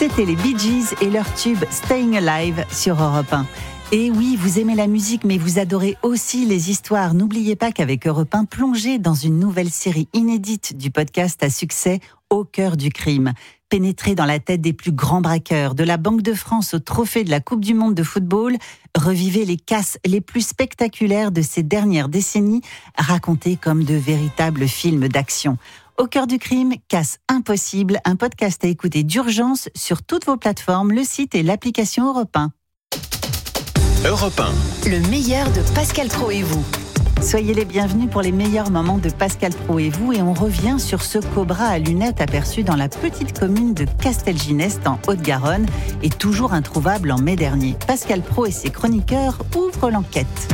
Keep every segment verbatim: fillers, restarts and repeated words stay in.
C'était les Bee Gees et leur tube Staying Alive sur Europe un. Et oui, vous aimez la musique, mais vous adorez aussi les histoires. N'oubliez pas qu'avec Europe un, plongez dans une nouvelle série inédite du podcast à succès Au cœur du crime. Pénétrez dans la tête des plus grands braqueurs, de la Banque de France au trophée de la Coupe du Monde de football, revivez les casses les plus spectaculaires de ces dernières décennies, racontés comme de véritables films d'action. Au cœur du crime, Casse impossible, un podcast à écouter d'urgence sur toutes vos plateformes, le site et l'application Europe un. Europe un. Le meilleur de Pascal Praud et vous. Soyez les bienvenus pour les meilleurs moments de Pascal Praud et vous, et on revient sur ce cobra à lunettes aperçu dans la petite commune de Castelginest en Haute-Garonne et toujours introuvable en mai dernier. Pascal Praud et ses chroniqueurs ouvrent l'enquête.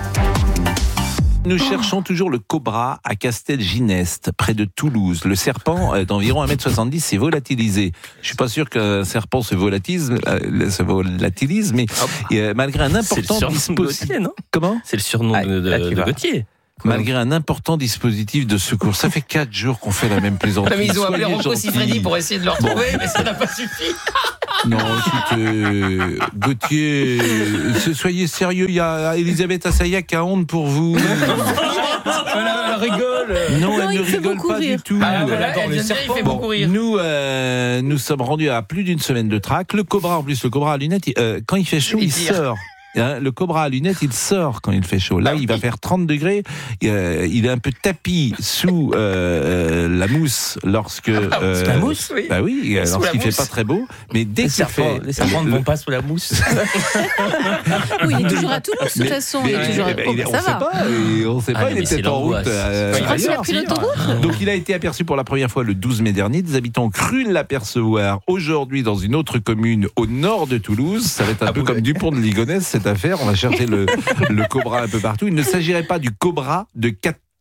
Nous cherchons toujours le cobra à Castelginest, près de Toulouse. Le serpent d'environ un mètre soixante-dix s'est volatilisé. Je suis pas sûr qu'un serpent se volatilise, euh, se volatilise mais euh, malgré un important dispositif. Comment ? C'est le surnom ah, de, de, de Gauthier. Malgré un important dispositif de secours. Ça fait quatre jours qu'on fait la même plaisanterie. Mais ils ont appelé Rocco Siffredi pour essayer de le retrouver, mais ça n'a pas suffi. Non, écoute, euh, Gauthier, euh, soyez sérieux, il y a Elisabeth Assayas qui a honte pour vous. Elle, elle rigole. Non, non, elle ne rigole pas rire. du tout. Ah, voilà, elle le serpent, il fait beaucoup rire. Nous, euh, nous sommes rendus à plus d'une semaine de traque. Le cobra, en plus, le cobra à lunettes, il, euh, quand il fait chaud, il, il sort. Hein, le cobra à lunettes, il sort quand il fait chaud. Là, il va faire trente degrés. Euh, il est un peu tapi sous euh, la mousse lorsque. Euh, sous la mousse, oui. Bah oui, sous lorsqu'il fait pas très beau. Mais dès les qu'il fait, les serpents ne vont pas sous la mousse. Oui, il est toujours à Toulouse de toute façon. Mais, il est toujours à... mais, oh, mais, bah, on ça sait va. pas. On sait Ah, pas. Il est peut-être en route. Euh, Tu crois qu'il a ailleurs. pris l'autoroute ? Donc, il a été aperçu pour la première fois le douze mai dernier. Des habitants ont cru l'apercevoir aujourd'hui dans une autre commune au nord de Toulouse. Ça va être un ah, peu comme Dupont de Ligonnès cette affaire. On va chercher le, le cobra un peu partout. Il ne s'agirait pas du cobra de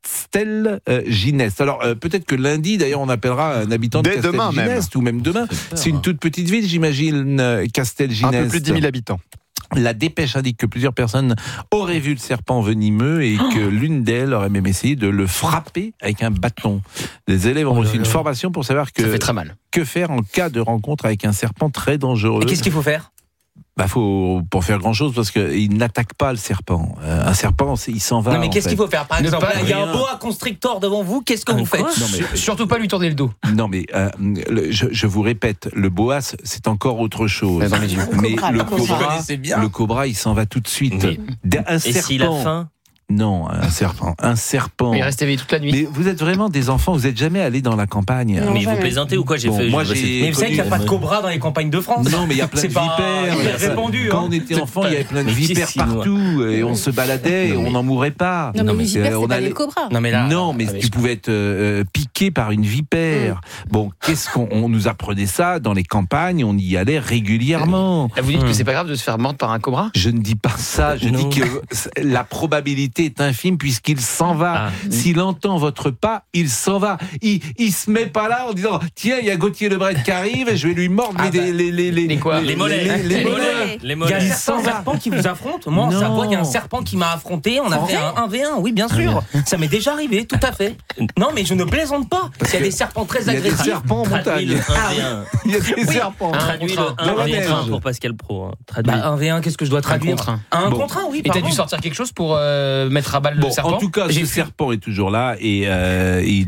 Castelginest. Alors euh, peut-être que lundi, d'ailleurs, on appellera un habitant de Castelginest ou même demain. C'est une toute petite ville, j'imagine, Castelginest. Un peu plus de dix mille habitants. La dépêche indique que plusieurs personnes auraient vu le serpent venimeux et que oh. l'une d'elles aurait même essayé de le frapper avec un bâton. Les élèves ont oh reçu une formation pour savoir que, ça fait très mal. que faire en cas de rencontre avec un serpent très dangereux. Et qu'est-ce qu'il faut faire ? Bah, faut pas faire grand chose parce qu'il n'attaque pas le serpent. Euh, un serpent, il s'en va. Non, mais qu'est-ce fait. qu'il faut faire ? Par exemple, pas, là, il y a un boa constrictor devant vous, qu'est-ce que un vous faites ? quoi ? Non, mais, surtout pas lui tourner le dos. Non, mais euh, le, je, je vous répète, le boa, c'est encore autre chose. Dans les yeux. Mais cobra, le le cobra. cobra, bien. le cobra, il s'en va tout de suite. Mais, un et serpent. s'il a faim ? Non, un serpent. Un serpent. Mais il reste éveillé toute la nuit. Mais vous êtes vraiment des enfants, vous n'êtes jamais allés dans la campagne. Non, Mais jamais. vous plaisantez ou quoi ? J'ai Bon, fait. moi, je- j'ai- Mais vous savez qu'il n'y a pas de cobra dans les campagnes de France ? Non, mais il y a plein C'est de pas vipères. hyper répandu. Quand hein. on était enfant, il y avait plein de Mais vipères si, si, moi. partout et on se baladait et on n'en mourait pas. Non, mais les vipères, euh, c'est on pas allait- des cobras. Non, mais là. non, mais ah, tu pouvais être euh, piqué par une vipère. Mm. Bon, qu'est-ce qu'on on nous apprenait ça dans les campagnes, on y allait régulièrement. Vous dites Hmm. que c'est pas grave de se faire mordre par un cobra ? Je ne dis pas ça, je Non. dis que la probabilité est infime puisqu'il s'en va. Ah. S'il entend votre pas, il s'en va. Il, il se met pas là en disant tiens, il y a Gauthier Lebret qui arrive, je vais lui mordre Ah les, bah, les, les, les, les quoi Les mollets. les- les Les mollets. mollets. Les Il y a mollets. Il certains s'en va. serpents qui vous affrontent. Moi, en Non. Savoie, il y a un serpent qui m'a affronté. On a fait un un v un, oui, bien sûr. Ça m'est déjà arrivé, tout à fait. Non, mais je ne plaisante pas. Il y a des serpents très Il y a des agressifs. serpents en Traduis montagne. le un v un. Il y a des serpents. Traduis le contre un. un Dans la v un neige. pour Pascal Praud. hein. Traduis. Bah, un v un, qu'est-ce que je dois traduire ? contre un. Un Bon. contre un, oui. Et t'as pardon. dû sortir quelque chose pour euh, mettre à balle Bon, le serpent ? en tout cas, J'ai ce fui. serpent est toujours là et euh, il,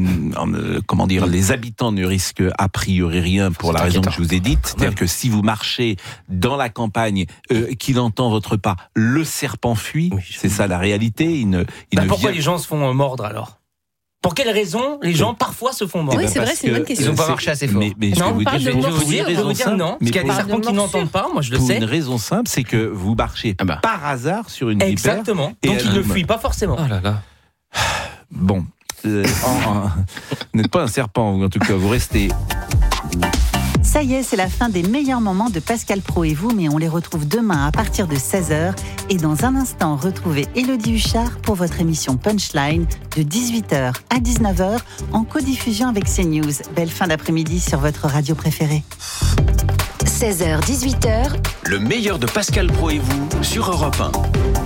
euh, comment dire, les habitants ne risquent a priori rien pour la raison que je vous ai dite. C'est-à-dire que si vous marchez dans la campagne, euh, qu'il entend votre pas, le serpent fuit. Oui. C'est ça la réalité. Il ne, il Bah, ne pourquoi vient- les gens se font euh, mordre alors ? Pour quelles raisons les gens parfois se font mordre ? Oui, Eh ben, c'est vrai, parce c'est une bonne que question. Ils ont pas c'est- marché assez fort. Mais, mais je Non, vais on vous parle dire, de je vais Je vous veux dire dire, je veux raison dire simple, non. mais Parce qu'il y a des pour- serpents qui morsure. n'entendent pas, moi je le pour sais. une raison simple, c'est que vous marchez Ah bah. par hasard sur une vipère. Exactement. Et Donc elle ils ne vous- fuient pas forcément. Oh là là. Bon, euh, en- en- vous n'êtes pas un serpent, vous, en tout cas, vous restez. Ça y est, c'est la fin des meilleurs moments de Pascal Praud et vous, mais on les retrouve demain à partir de seize heures. Et dans un instant, retrouvez Élodie Huchard pour votre émission Punchline de dix-huit heures à dix-neuf heures en codiffusion avec CNews. Belle fin d'après-midi sur votre radio préférée. seize heures dix-huit heures, Le meilleur de Pascal Praud et vous sur Europe un.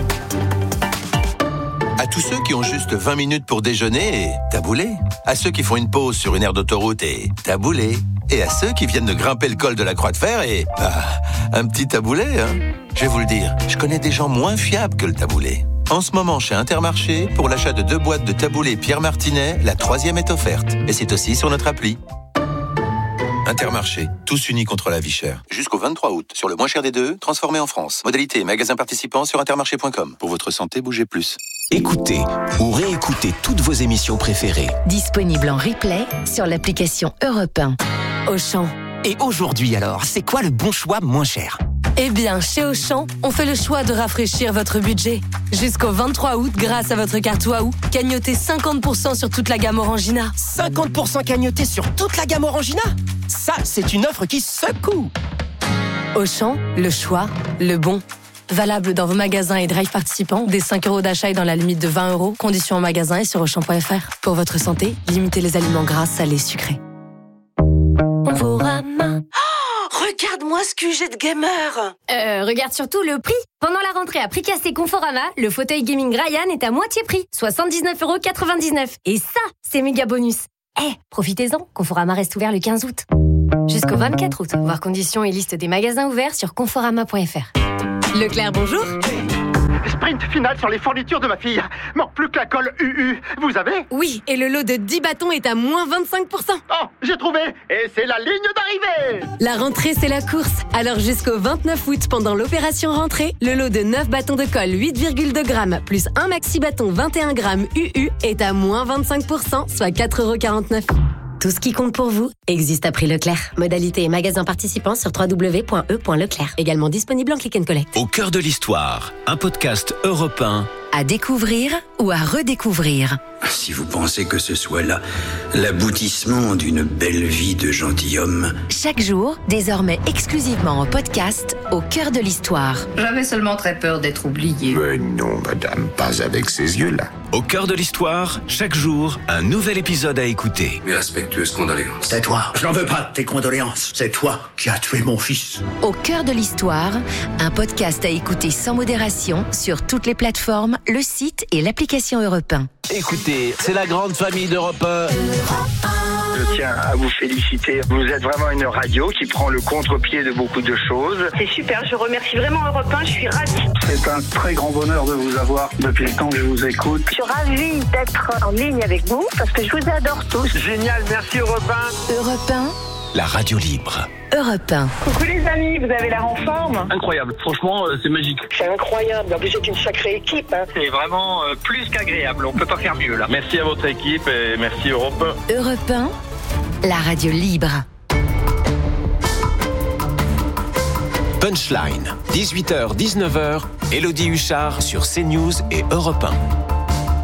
À tous ceux qui ont juste vingt minutes pour déjeuner et taboulé. À ceux qui font une pause sur une aire d'autoroute et taboulé. et à ceux qui viennent de grimper le col de la Croix de Fer et... Ah, un petit taboulet, hein. Je vais vous le dire, je connais des gens moins fiables que le taboulet. En ce moment, chez Intermarché, pour l'achat de deux boîtes de taboulé Pierre Martinet, la troisième est offerte. Et c'est aussi sur notre appli. Intermarché, tous unis contre la vie chère. Jusqu'au vingt-trois août, sur le moins cher des deux, transformé en France. Modalité magasin participant sur intermarché point com. Pour votre santé, bougez plus. Écoutez ou réécoutez toutes vos émissions préférées. Disponible en replay sur l'application Europe un. Auchan. Et aujourd'hui alors, c'est quoi le bon choix moins cher ? Eh bien, chez Auchan, on fait le choix de rafraîchir votre budget. Jusqu'au vingt-trois août, grâce à votre carte Waouh, cagnotez cinquante pour cent sur toute la gamme Orangina. cinquante pour cent cagnoté sur toute la gamme Orangina ? Ça, c'est une offre qui secoue. Auchan, le choix, le bon. Valable dans vos magasins et drive participants, dès cinq euros d'achat et dans la limite de vingt euros. Conditions en magasin et sur auchan point f r. Pour votre santé, limitez les aliments gras, salés, sucrés. Conforama. Regarde-moi ce Q G de gamer. Euh, regarde surtout le prix. Pendant la rentrée à prix cassé Conforama, le fauteuil gaming Ryan est à moitié prix, soixante-dix-neuf euros quatre-vingt-dix-neuf. Et ça, c'est méga bonus. Eh, hey, profitez-en, Conforama reste ouvert le quinze août. Jusqu'au vingt-quatre août, voir conditions et liste des magasins ouverts sur conforama point f r. Leclerc, bonjour. Sprint final sur les fournitures de ma fille. Manque plus que la colle U U. Vous avez ? Oui, et le lot de dix bâtons est à moins vingt-cinq pour cent. Oh, j'ai trouvé. Et c'est la ligne d'arrivée. La rentrée, c'est la course. Alors jusqu'au vingt-neuf août, pendant l'opération rentrée, le lot de neuf bâtons de colle huit virgule deux grammes plus un maxi bâton vingt et un grammes U U est à moins vingt-cinq pour cent, soit quatre euros quarante-neuf. Tout ce qui compte pour vous existe à prix Leclerc. Modalité et magasin participants sur w w w point e point leclerc. Également disponible en click and collect. Au cœur de l'histoire, un podcast Europe un. À découvrir ou à redécouvrir. Si vous pensez que ce soit là l'aboutissement d'une belle vie de gentilhomme. Chaque jour, désormais exclusivement en podcast, au cœur de l'histoire. J'avais seulement très peur d'être oublié. Mais non, madame, pas avec ces yeux-là. Au cœur de l'histoire, chaque jour, un nouvel épisode à écouter. Mes respectueuses condoléances. C'est toi. Je n'en veux pas de tes condoléances. C'est toi qui as tué mon fils. Au cœur de l'histoire, un podcast à écouter sans modération sur toutes les plateformes, le site et l'application Europe un. Écoutez, c'est la grande famille d'Europe un. Je tiens à vous féliciter. Vous êtes vraiment une radio qui prend le contre-pied de beaucoup de choses. C'est super, je remercie vraiment Europe un, je suis ravie. C'est un très grand bonheur de vous avoir depuis le temps que je vous écoute. Je suis ravie d'être en ligne avec vous parce que je vous adore tous. Génial, merci Europe un. Europe un, la radio libre. Europe un. Coucou les amis, vous avez l'air en forme. Incroyable, franchement, euh, c'est magique. C'est incroyable, en plus c'est une sacrée équipe. Hein. C'est vraiment euh, plus qu'agréable, on peut pas faire mieux là. Merci à votre équipe et merci Europe un. Europe un, la radio libre. Punchline, dix-huit heures dix-neuf heures, Élodie Huchard sur CNews et Europe un.